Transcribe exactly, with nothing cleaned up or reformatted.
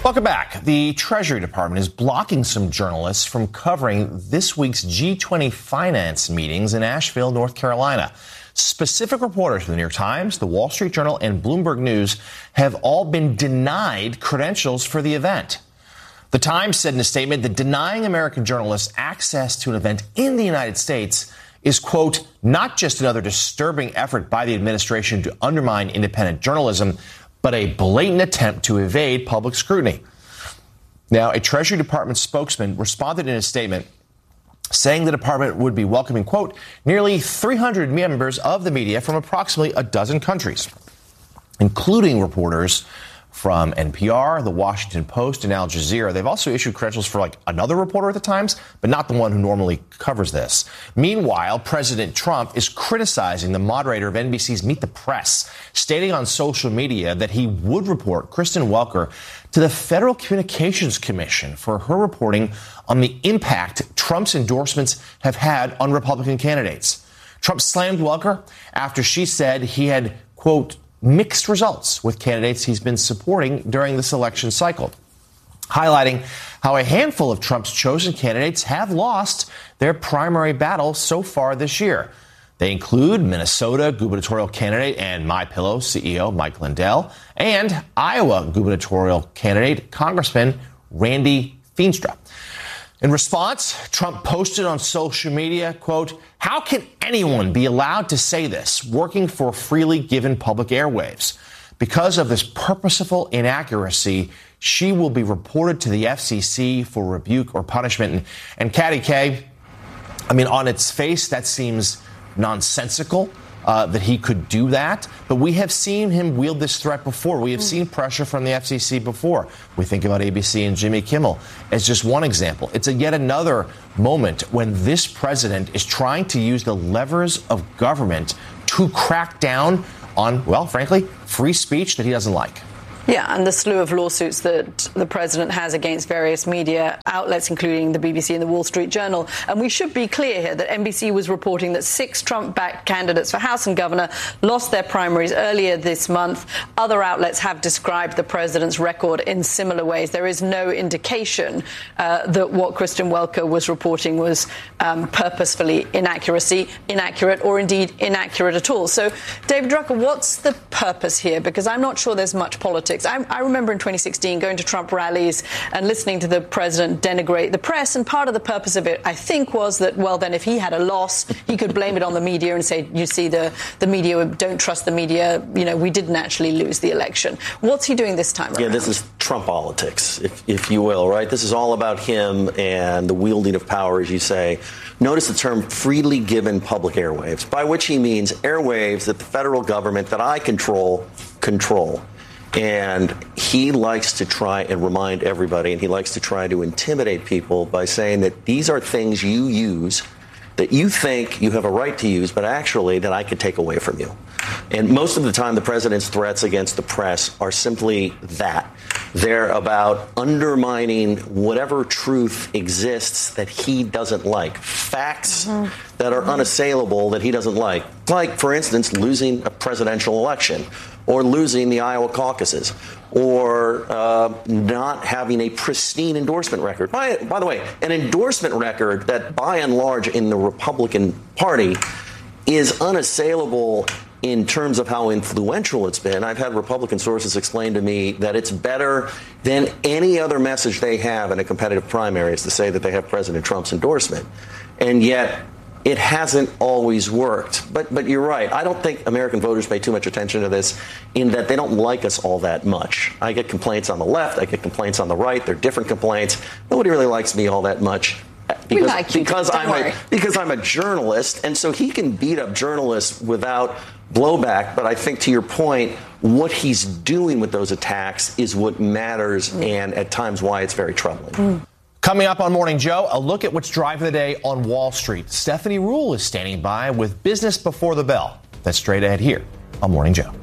Welcome back. The Treasury Department is blocking some journalists from covering this week's G twenty finance meetings in Asheville, North Carolina. Specific reporters from the New York Times, the Wall Street Journal, and Bloomberg News have all been denied credentials for the event. The Times said in a statement that denying American journalists access to an event in the United States is, quote, not just another disturbing effort by the administration to undermine independent journalism, but a blatant attempt to evade public scrutiny. Now, a Treasury Department spokesman responded in a statement saying the department would be welcoming, quote, nearly three hundred members of the media from approximately a dozen countries, including reporters from N P R, The Washington Post, and Al Jazeera. They've also issued credentials for like another reporter at the Times, but not the one who normally covers this. Meanwhile, President Trump is criticizing the moderator of N B C's Meet the Press, stating on social media that he would report Kristen Welker to the Federal Communications Commission for her reporting on the impact Trump's endorsements have had on Republican candidates. Trump slammed Welker after she said he had, quote, mixed results with candidates he's been supporting during this election cycle, highlighting how a handful of Trump's chosen candidates have lost their primary battle so far this year. They include Minnesota gubernatorial candidate and MyPillow C E O Mike Lindell and Iowa gubernatorial candidate Congressman Randy Feenstra. In response, Trump posted on social media, quote, how can anyone be allowed to say this working for freely given public airwaves? Because of this purposeful inaccuracy, she will be reported to the F C C for rebuke or punishment. And, and Katty K, I mean, on its face, that seems nonsensical uh, that he could do that. But we have seen him wield this threat before. We have seen pressure from the F C C before. We think about A B C and Jimmy Kimmel as just one example. It's a yet another moment when this president is trying to use the levers of government to crack down on, well, frankly, free speech that he doesn't like. Yeah, and the slew of lawsuits that the president has against various media outlets, including the B B C and the Wall Street Journal. And we should be clear here that N B C was reporting that six Trump-backed candidates for House and governor lost their primaries earlier this month. Other outlets have described the president's record in similar ways. There is no indication uh, that what Kristen Welker was reporting was um, purposefully inaccuracy, inaccurate, or indeed inaccurate at all. So, David Drucker, what's the purpose here? Because I'm not sure there's much politics. I, I remember in twenty sixteen going to Trump rallies and listening to the president denigrate the press. And part of the purpose of it, I think, was that, well, then if he had a loss, he could blame it on the media and say, you see, the, the media, don't trust the media. You know, we didn't actually lose the election. What's he doing this time around? Yeah, this is Trump politics, if, if you will, right? This is all about him and the wielding of power, as you say. Notice the term freely given public airwaves, by which he means airwaves that the federal government that I control, control. And he likes to try and remind everybody, and he likes to try to intimidate people by saying that these are things you use that you think you have a right to use, but actually that I could take away from you. And most of the time, the president's threats against the press are simply that. They're about undermining whatever truth exists that he doesn't like. Facts mm-hmm. that are unassailable that he doesn't like. Like, for instance, losing a presidential election, or losing the Iowa caucuses, or uh, not having a pristine endorsement record. By, by the way, an endorsement record that, by and large, in the Republican Party is unassailable in terms of how influential it's been. I've had Republican sources explain to me that it's better than any other message they have in a competitive primary is to say that they have President Trump's endorsement. And yet, it hasn't always worked. But but you're right. I don't think American voters pay too much attention to this in that they don't like us all that much. I get complaints on the left. I get complaints on the right. They're different complaints. Nobody really likes me all that much. Because, we like you, because I'm a, because I'm a journalist, and so he can beat up journalists without blowback. But I think, to your point, what he's doing with those attacks is what matters, mm. and at times why it's very troubling. Mm. Coming up on Morning Joe, a look at what's driving the day on Wall Street. Stephanie Ruhle is standing by with Business Before the Bell. That's straight ahead here on Morning Joe.